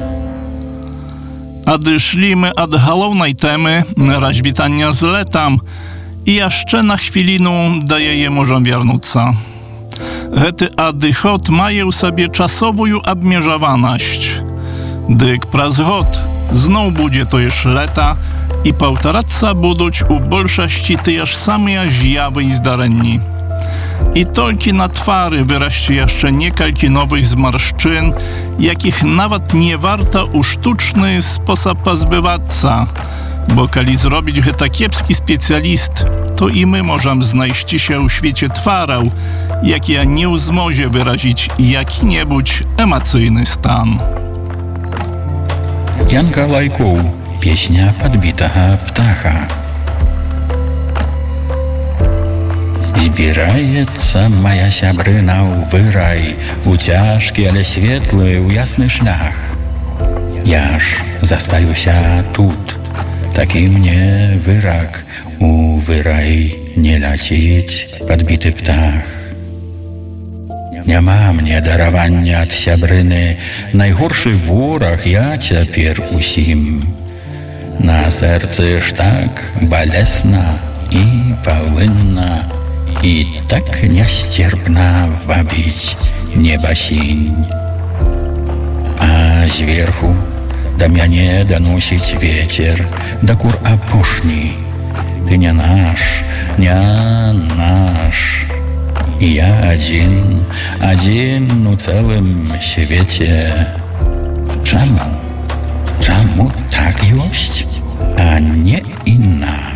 Adyszlimy od głównej temy rozwitania z letam i jeszcze na chwilinu daje je możą wiernuться. Hety adychod mają sobie czasową obmierzowaność. Dyk praz hod znów będzie to już leta i półtoraca buduć u большости też same zjawy i zdarenni. I tylko na twary wyraście jeszcze niekalki nowych zmarszczyn, jakich nawet nie warto u sztuczny sposób pozbywaцца. Bo kali zrobić heta kiepski specjalist, to i my możemy znajść się w świecie twarał, jakie nie uzmozie wyrazić jaki-niebudź emocjonalny stan. Янка Лайкоў, песня падбітага птаха. Збіраецца моя сябрына ў вырай, у цяжкі, але светлы, у ясны шлях. Я ж застаюся тут, такі мне вырак, у вырай не ляціць падбіты птах. Няма мне даравання ад сябрыны, найгоршы вораг я цяпер усім. На сэрцы ж так балесна і паўлынна, і так нясцерпна вабіць неба сінь. А зверху да мяне даносіць вецер, дакур апошні. Ты не наш, не наш. І я адзін у цэлым свеце. Чаму так ёсць, а не інакш?